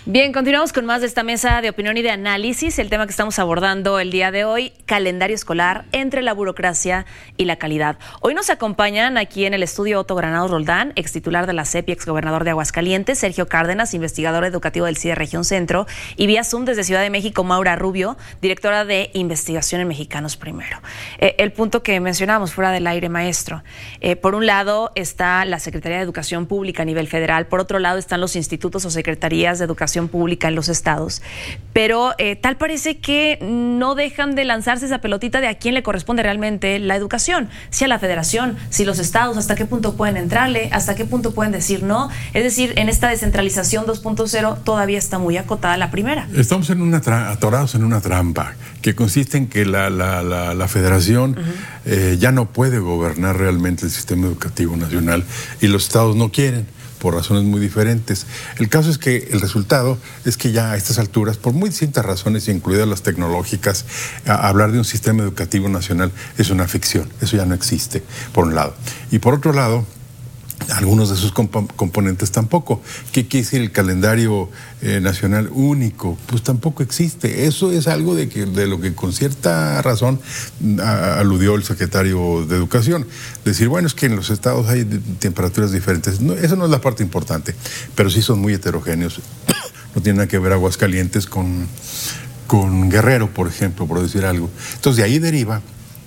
Bien, continuamos con más de esta mesa de opinión y de análisis. El tema que estamos abordando el día de hoy, calendario escolar entre la burocracia y la calidad. Hoy nos acompañan aquí en el estudio Otto Granados Roldán, ex titular de la SEP y ex gobernador de Aguascalientes, Sergio Cárdenas, investigador educativo del CIDE Región Centro, y vía Zoom desde Ciudad de México, Maura Rubio, directora de investigación en Mexicanos Primero. El punto que mencionábamos fuera del aire, maestro. Por un lado está la Secretaría de Educación Pública a nivel federal, por otro lado están los institutos o secretarías de educación pública en los estados, pero tal parece que no dejan de lanzarse esa pelotita de a quién le corresponde realmente la educación, si a la federación, si los estados, hasta qué punto pueden entrarle, hasta qué punto pueden decir no. Es decir, en esta descentralización 2.0 todavía está muy acotada la primera. Estamos atorados en una trampa que consiste en que la federación ya no puede gobernar realmente el sistema educativo nacional y los estados no quieren, por razones muy diferentes. El caso es que el resultado es que ya a estas alturas, por muy distintas razones, incluidas las tecnológicas, hablar de un sistema educativo nacional es una ficción. Eso ya no existe, por un lado. Y por otro lado, algunos de sus componentes tampoco. ¿Qué quiere decir el calendario nacional único? Pues tampoco existe. Eso es algo de lo que con cierta razón aludió el secretario de Educación. Decir, bueno, es que en los estados hay temperaturas diferentes. No, eso no es la parte importante, pero sí son muy heterogéneos. No tiene nada que ver Aguascalientes con Guerrero, por ejemplo, por decir algo. Entonces de ahí deriva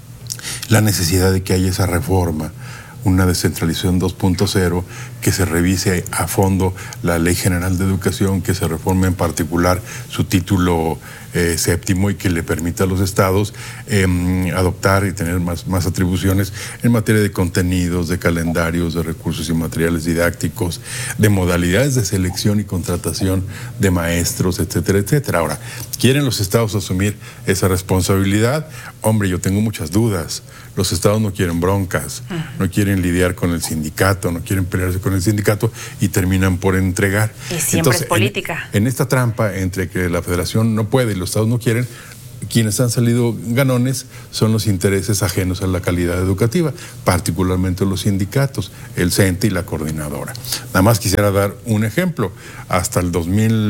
la necesidad de que haya esa reforma, una descentralización 2.0, que se revise a fondo la Ley General de Educación, que se reforme en particular su título séptimo y que le permita a los estados adoptar y tener más atribuciones en materia de contenidos, de calendarios, de recursos y materiales didácticos, de modalidades de selección y contratación de maestros, etcétera, etcétera. Ahora, ¿quieren los estados asumir esa responsabilidad? Hombre, yo tengo muchas dudas. Los estados no quieren broncas, no quieren lidiar con el sindicato, no quieren pelearse con el sindicato y terminan por entregar. Y siempre entonces, es política. En esta trampa entre que la federación no puede y los estados no quieren, quienes han salido ganones son los intereses ajenos a la calidad educativa, particularmente los sindicatos, el CENTE y la coordinadora. Nada más quisiera dar un ejemplo. Hasta el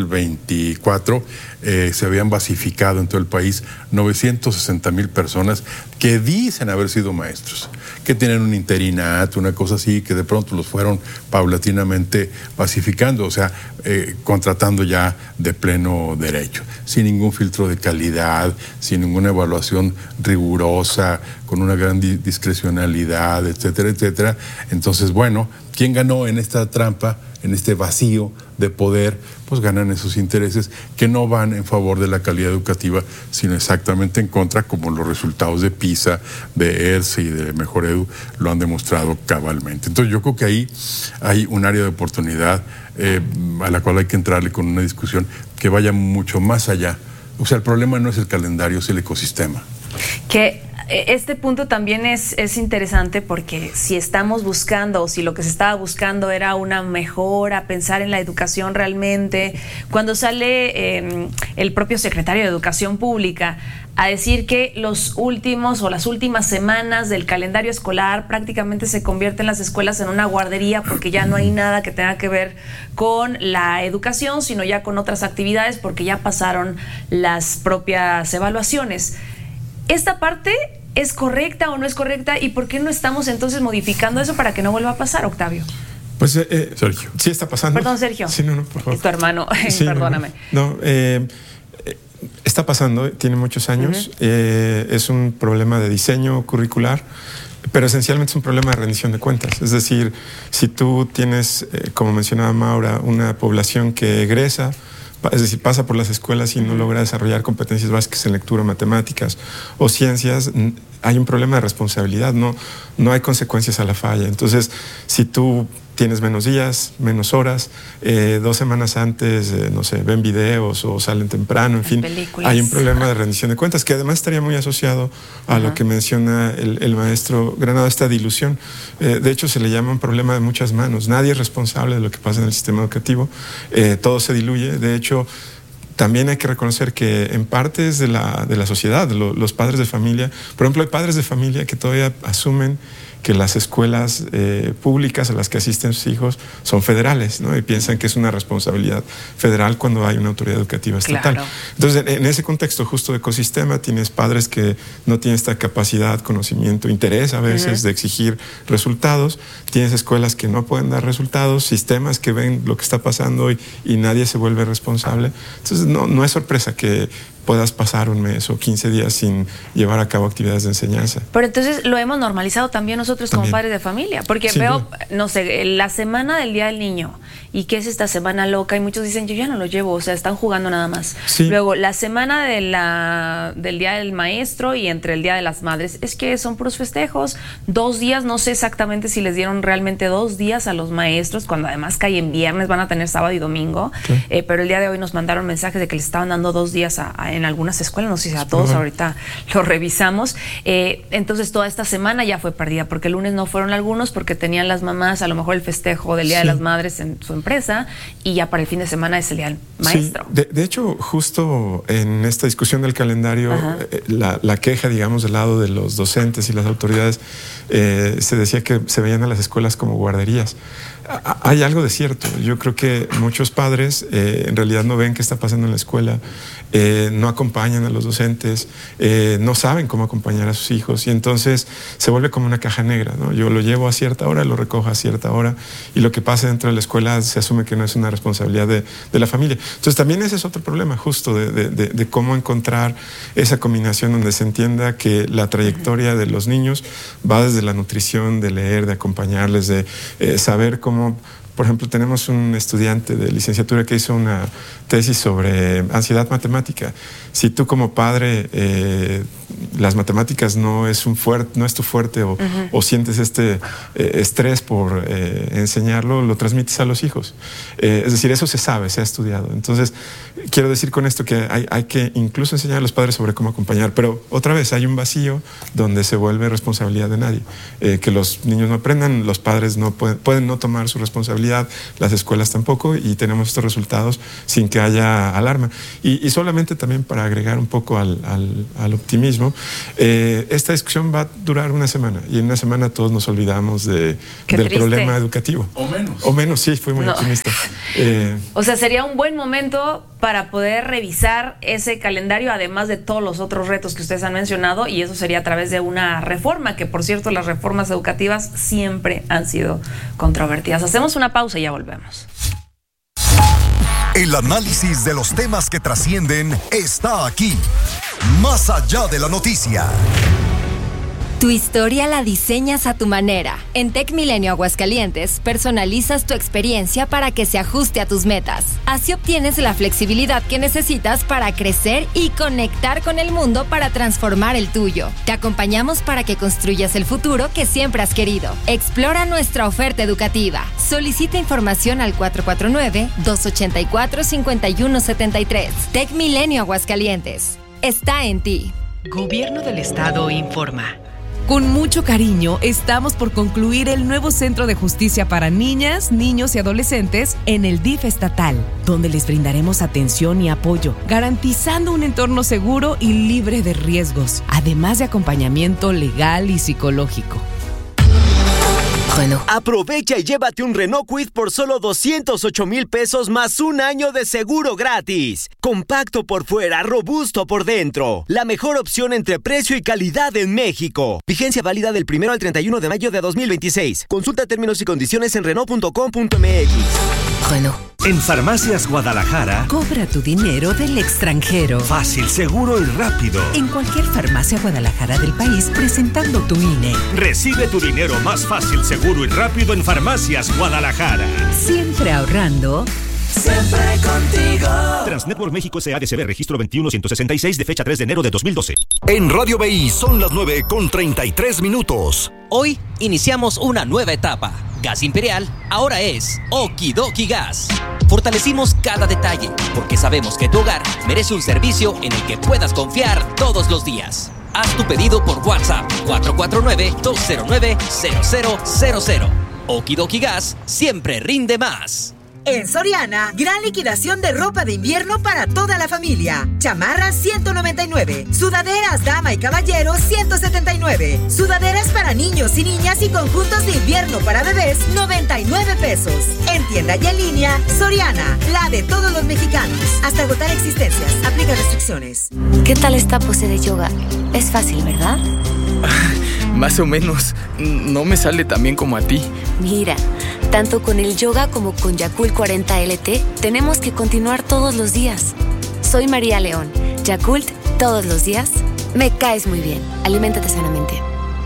2024 se habían basificado en todo el país 960,000 personas que dicen haber sido maestros, que tienen un interinato, una cosa así, que de pronto los fueron paulatinamente basificando, o sea, contratando ya de pleno derecho, sin ningún filtro de calidad, sin ninguna evaluación rigurosa, con una gran discrecionalidad, etcétera, etcétera. Entonces, bueno, ¿quién ganó en esta trampa, en este vacío de poder? Pues ganan esos intereses que no van en favor de la calidad educativa, sino exactamente en contra, como los resultados de PISA, de ERCE y de Mejor Edu lo han demostrado cabalmente. Entonces yo creo que ahí hay un área de oportunidad a la cual hay que entrarle con una discusión que vaya mucho más allá. O sea, el problema no es el calendario, es el ecosistema. Que este punto también es interesante porque si estamos buscando o si lo que se estaba buscando era una mejora, pensar en la educación realmente, cuando sale el propio secretario de Educación Pública a decir que los últimos o las últimas semanas del calendario escolar prácticamente se convierten las escuelas en una guardería porque ya no hay nada que tenga que ver con la educación, sino ya con otras actividades porque ya pasaron las propias evaluaciones. ¿Esta parte es correcta o no es correcta? ¿Y por qué no estamos entonces modificando eso para que no vuelva a pasar, Octavio? Pues, Sergio. Sí está pasando. Perdón, Sergio. Sí, no, por favor. Es tu hermano, sí, perdóname. Está pasando, tiene muchos años. Es un problema de diseño curricular, pero esencialmente es un problema de rendición de cuentas. Es decir, si tú tienes, como mencionaba Maura, una población que egresa, es decir, pasa por las escuelas y no logra desarrollar competencias básicas en lectura, matemáticas o ciencias, hay un problema de responsabilidad, no hay consecuencias a la falla. Entonces, si tú tienes menos días, menos horas, 2 semanas antes, no sé, ven videos o salen temprano, en fin, películas. Hay un problema de rendición de cuentas que además estaría muy asociado a lo que menciona el maestro Granado, esta dilución. De hecho, se le llama un problema de muchas manos. Nadie es responsable de lo que pasa en el sistema educativo, todo se diluye. De hecho, también hay que reconocer que en parte es de la sociedad, los padres de familia. Por ejemplo, hay padres de familia que todavía asumen que las escuelas públicas a las que asisten sus hijos son federales, ¿no? Y piensan que es una responsabilidad federal cuando hay una autoridad educativa estatal. Claro. Entonces, en ese contexto justo de ecosistema, tienes padres que no tienen esta capacidad, conocimiento, interés a veces de exigir resultados, tienes escuelas que no pueden dar resultados, sistemas que ven lo que está pasando y nadie se vuelve responsable. Entonces, no es sorpresa que puedas pasar un mes o 15 días sin llevar a cabo actividades de enseñanza. Pero entonces lo hemos normalizado también nosotros como padres de familia, porque veo, no sé, la semana del Día del Niño, y que es esta semana loca, y muchos dicen, yo ya no lo llevo, o sea, están jugando nada más. Sí. Luego, la semana del Día del Maestro y entre el Día de las Madres, es que son puros festejos, 2 días, no sé exactamente si les dieron realmente 2 días a los maestros, cuando además cae en viernes, van a tener sábado y domingo, pero el día de hoy nos mandaron mensajes de que les estaban dando 2 días en algunas escuelas, no sé si a todos, ahorita lo revisamos. Entonces toda esta semana ya fue perdida, porque el lunes no fueron algunos, porque tenían las mamás a lo mejor el festejo del Día de las Madres en su empresa, y ya para el fin de semana es el Día del Maestro. Sí. De hecho, justo en esta discusión del calendario, la queja, digamos, del lado de los docentes y las autoridades, se decía que se veían a las escuelas como guarderías. Hay algo de cierto. Yo creo que muchos padres en realidad no ven qué está pasando en la escuela, no acompañan a los docentes, no saben cómo acompañar a sus hijos, y entonces se vuelve como una caja negra, ¿no? Yo lo llevo a cierta hora, lo recojo a cierta hora, y lo que pasa dentro de la escuela se asume que no es una responsabilidad de la familia. Entonces también ese es otro problema, justo de cómo encontrar esa combinación donde se entienda que la trayectoria de los niños va desde la nutrición, de leer, de acompañarles, de saber cómo. Por ejemplo, tenemos un estudiante de licenciatura que hizo una tesis sobre ansiedad matemática. Si tú como padre las matemáticas no es tu fuerte o sientes este estrés por enseñarlo, lo transmites a los hijos. Es decir, eso se sabe, se ha estudiado. Entonces, quiero decir con esto que hay que incluso enseñar a los padres sobre cómo acompañar, pero otra vez hay un vacío donde se vuelve responsabilidad de nadie. Que los niños no aprendan, los padres no pueden no tomar su responsabilidad, las escuelas tampoco, y tenemos estos resultados sin que haya alarma. Y solamente también para agregar un poco al optimismo, esta discusión va a durar una semana, y en una semana todos nos olvidamos del problema educativo. O menos, sí, fui muy optimista. O sea, sería un buen momento para poder revisar ese calendario, además de todos los otros retos que ustedes han mencionado, y eso sería a través de una reforma, que por cierto, las reformas educativas siempre han sido controvertidas. Hacemos una pausa y ya volvemos. El análisis de los temas que trascienden está aquí, más allá de la noticia. Tu historia la diseñas a tu manera. En Tech Milenio Aguascalientes, personalizas tu experiencia para que se ajuste a tus metas. Así obtienes la flexibilidad que necesitas para crecer y conectar con el mundo para transformar el tuyo. Te acompañamos para que construyas el futuro que siempre has querido. Explora nuestra oferta educativa. Solicita información al 449-284-5173. Tech Milenio Aguascalientes. Está en ti. Gobierno del Estado informa. Con mucho cariño, estamos por concluir el nuevo Centro de Justicia para Niñas, Niños y Adolescentes en el DIF estatal, donde les brindaremos atención y apoyo, garantizando un entorno seguro y libre de riesgos, además de acompañamiento legal y psicológico. Bueno. Aprovecha y llévate un Renault Kwid por solo 208,000 pesos más un año de seguro gratis. Compacto por fuera, robusto por dentro. La mejor opción entre precio y calidad en México. Vigencia válida del 1 al 31 de mayo de 2026. Consulta términos y condiciones en Renault.com.mx. Bueno. En Farmacias Guadalajara, cobra tu dinero del extranjero. Fácil, seguro y rápido. En cualquier farmacia Guadalajara del país, presentando tu INE. Recibe tu dinero más fácil, seguro y rápido en Farmacias Guadalajara. Siempre ahorrando. Siempre contigo. Transnetwork México SADCB, registro 21166 de fecha 3 de enero de 2012. En Radio BI son las 9:33. Hoy iniciamos una nueva etapa. Gas Imperial ahora es Okidoki Gas. Fortalecimos cada detalle porque sabemos que tu hogar merece un servicio en el que puedas confiar todos los días. Haz tu pedido por WhatsApp 449-209-0000. Okidoki Gas siempre rinde más. En Soriana, gran liquidación de ropa de invierno para toda la familia. Chamarras 199, sudaderas dama y caballero 179, sudaderas para niños y niñas y conjuntos de invierno para bebés 99 pesos. En tienda y en línea, Soriana, la de todos los mexicanos. Hasta agotar existencias. Aplica restricciones. ¿Qué tal esta pose de yoga? Es fácil, ¿verdad? Más o menos. No me sale tan bien como a ti. Mira, tanto con el yoga como con Yakult 40 LT, tenemos que continuar todos los días. Soy María León. Yakult, todos los días. Me caes muy bien. Aliméntate sanamente.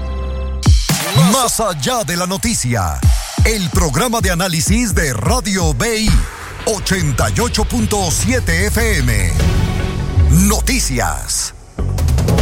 Más allá de la noticia, el programa de análisis de Radio BI 88.7 FM. Noticias.